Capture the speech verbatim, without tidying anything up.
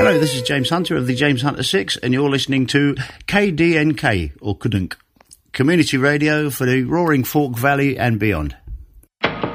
Hello, this is James Hunter of the James Hunter Six, and you're listening to K D N K, or Kudunk, community radio for the Roaring Fork Valley and beyond.